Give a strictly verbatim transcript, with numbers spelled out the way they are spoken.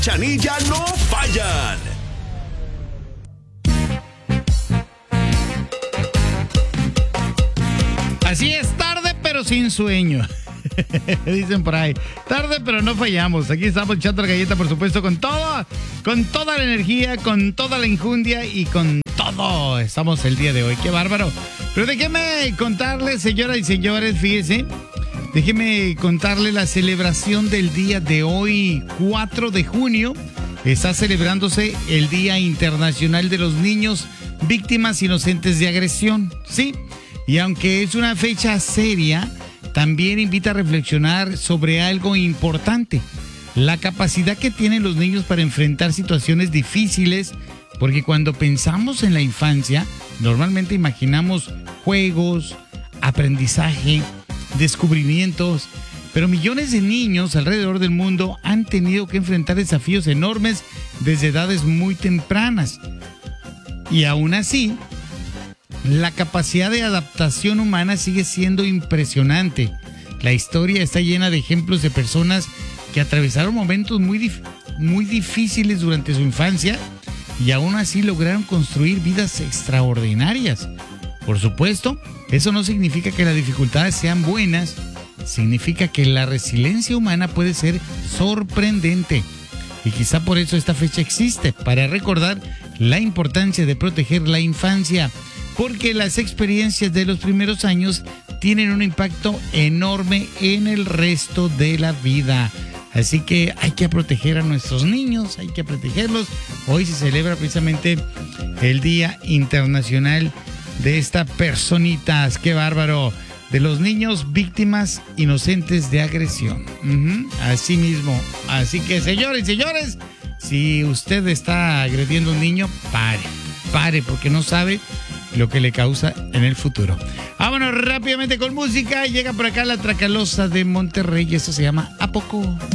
Chanilla no fallan. Así es, tarde pero sin sueño. Dicen por ahí, tarde pero no fallamos. Aquí estamos echando la galleta, por supuesto, con todo, con toda la energía, con toda la injundia y con todo. Estamos el día de hoy, qué bárbaro. Pero déjenme contarles, señoras y señores, fíjense, déjenme contarles la celebración del día de hoy, cuatro de junio. Está celebrándose el Día Internacional de los Niños Víctimas Inocentes de Agresión, ¿sí? Y aunque es una fecha seria, también invita a reflexionar sobre algo importante: la capacidad que tienen los niños para enfrentar situaciones difíciles, porque cuando pensamos en la infancia, normalmente imaginamos juegos, aprendizaje, descubrimientos, pero millones de niños alrededor del mundo han tenido que enfrentar desafíos enormes desde edades muy tempranas. Y aún así, la capacidad de adaptación humana sigue siendo impresionante. La historia está llena de ejemplos de personas que atravesaron momentos muy, dif- muy difíciles durante su infancia y aún así lograron construir vidas extraordinarias. Por supuesto, eso no significa que las dificultades sean buenas, significa que la resiliencia humana puede ser sorprendente. Y quizá por eso esta fecha existe, para recordar la importancia de proteger la infancia, porque las experiencias de los primeros años tienen un impacto enorme en el resto de la vida. Así que hay que proteger a nuestros niños, hay que protegerlos. Hoy se celebra precisamente el Día Internacional de estas personitas, qué bárbaro, de los niños víctimas inocentes de agresión. Uh-huh, así mismo. Así que, señores y señores, si usted está agrediendo a un niño, pare, pare, porque no sabe lo que le causa en el futuro. Vámonos rápidamente con música. Llega por acá la Tracalosa de Monterrey y esto se llama ¿A Poco?